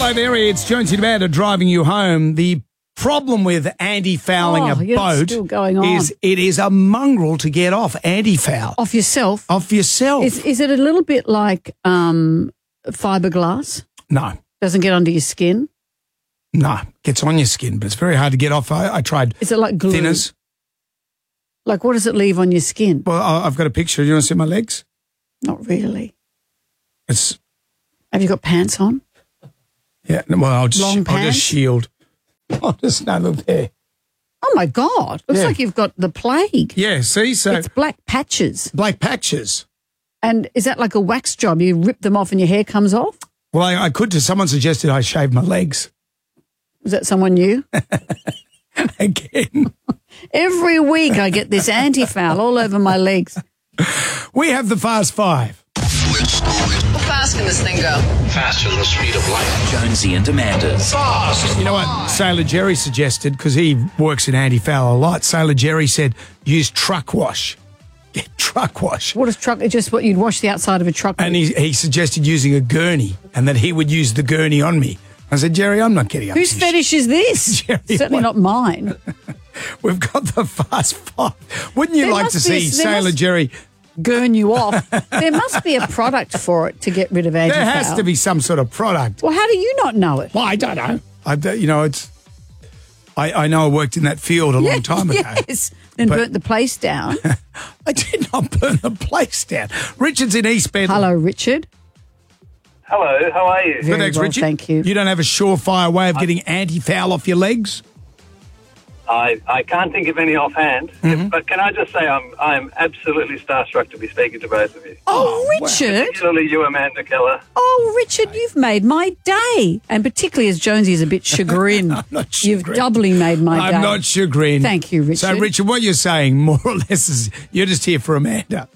Hello there, it's Jonesy and Amanda driving you home. The problem with anti-fouling a boat still going on. is it is a mongrel to get off anti-foul. Off yourself. Off yourself. Is it a little bit like fiberglass? No. Doesn't get under your skin? No, gets on your skin, but it's very hard to get off. I tried Is it like glue? thinners. Like what does it leave on your skin? Well, I've got a picture. Do you want to see my legs? Not really. It's Have you got pants on? yeah. Well, Long I'll just pants? shield. Oh, just no, look there. Oh, my God. Looks like you've got the plague. Yeah, see, so It's black patches. black patches. And is that like a wax job? You rip them off and your hair comes off? Well, I could. Someone suggested I shave my legs Was that someone new? again. Every week I get this anti-foul all over my legs. We have the Fast Five. How fast can this thing go? Faster than the speed of light. Jonesy and Amanda's. Fast. You know what Sailor Jerry suggested, because he works in anti-foul a lot. Sailor Jerry said, use truck wash. Get truck wash. What is truck? It's just what you'd wash the outside of a truck And with. he suggested using a gurney and that he would use the gurney on me. I said, Jerry, I'm not getting up. Whose to this fetish is this? Jerry, Certainly what? not mine. We've got the Fast Five. Wouldn't you There like to must be a- see there Sailor must- Jerry? Gurn you off. There must be a product for it to get rid of anti-foul. There has to be some sort of product. Well, how do you not know it? Well, I don't know. I know I worked in that field a long time ago. Yes. Then But- burnt the place down. I did not burn the place down. Richard's in East Bedlam. Hello, Richard. Hello, how are you? Very Good, thanks, well, Richard. thank you. You don't have a surefire way of getting anti-foul off your legs? I can't think of any offhand, but can I just say I'm absolutely starstruck to be speaking to both of you. Oh, wow. Richard. Particularly you, Amanda Keller. Oh, Richard, you've made my day. And particularly as Jonesy is a bit chagrined. not You've chagrined. doubly made my day. I'm not chagrined. Thank you, Richard. So, Richard, what you're saying, more or less, is you're just here for Amanda.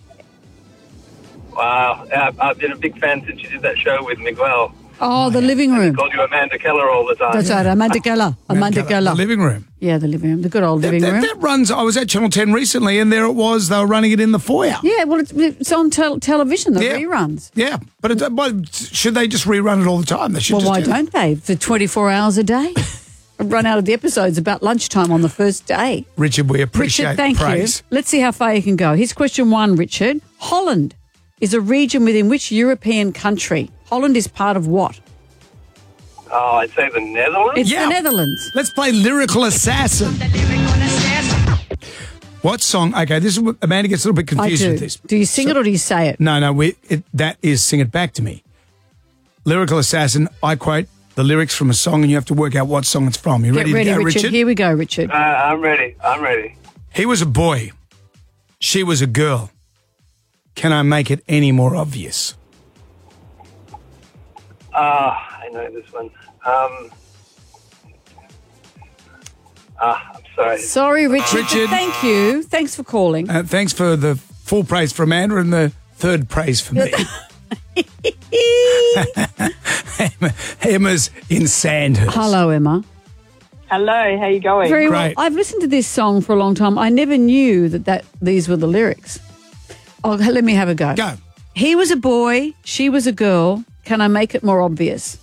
Wow, I've been a big fan since you did that show with Miguel. Oh, the living He room. called you Amanda Keller all the time. That's right, Amanda Keller. Amanda Keller. The living room. Yeah, the living room. The good old living room. That runs, I was at Channel 10 recently, and there it was. They were running it in the foyer. Yeah, well, it's on television, the Yeah. reruns. Yeah, but should they just rerun it all the time? They should Well, just why do that. don't they? For 24 hours a day. I run out of the episodes about lunchtime on the first day. Richard, we appreciate Richard, thank the praise. you. Let's see how far you can go. Here's question one, Richard. Holland is a region within which European country? Holland is part of what? Oh, I'd say the Netherlands. It's Yeah. the Netherlands. Let's play Lyrical Assassin. What song? Okay, this is what Amanda gets a little bit I confused do. with this. Do you sing it or do you say it? No, that is Sing It Back to Me. Lyrical Assassin, I quote the lyrics from a song and you have to work out what song it's from. You Get ready, ready, to go, Richard. Here we go, Richard. I'm ready. I'm ready. He was a boy. She was a girl. Can I make it any more obvious? I know this one. I'm sorry. Sorry, Richard. Richard. Thank you. Thanks for calling. Thanks for the full praise for Amanda and the third praise for me. Emma's in Sandhurst. Hello, Emma. Hello, how you going? Very Great. well. I've listened to this song for a long time. I never knew that these were the lyrics. Oh, let me have a go. Go. He was a boy, she was a girl. Can I make it more obvious?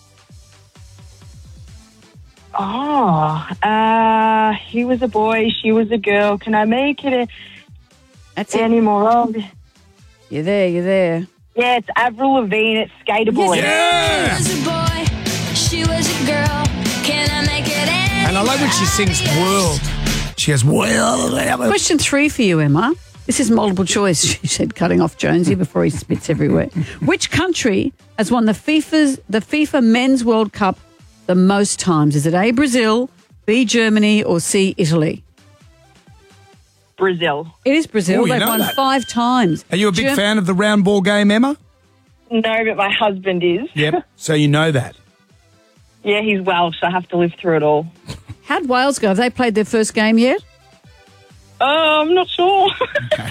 He was a boy, she was a girl. Can I make it That's it. any more obvious? You're there, you're there. Yeah, it's Avril Lavigne, it's Skater Boy. Yeah. He was a boy, she was a girl. Can I make it any And I love when she sings more World. She has World. Question 3 for you, Emma. This is multiple choice, she said, cutting off Jonesy before he spits everywhere. Which country has won the FIFA Men's World Cup the most times? Is it A, Brazil, B, Germany, or C, Italy? Brazil. It is Brazil. Oh, you They've know won that. 5 times. Are you a big fan of the round ball game, Emma? No, but my husband is. Yep. So you know that. Yeah, he's Welsh, so I have to live through it all. How'd Wales go? Have they played their first game yet? I'm not sure. Okay.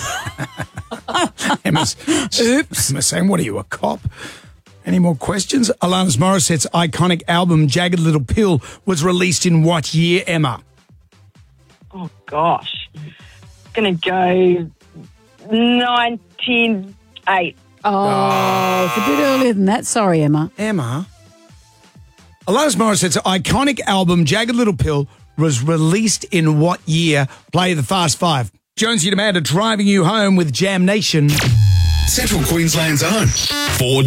Emma's saying, what are you, a cop? Any more questions? Alanis Morissette's iconic album, Jagged Little Pill, was released in what year, Emma? Oh, gosh. Gonna go 1908. Oh, it's a bit earlier than that. Sorry, Emma. Emma? Alanis Morissette's iconic album, Jagged Little Pill, was released in what year? Play the Fast Five. Jonesy and Amanda driving you home with Jam Nation. Central Queensland's own 4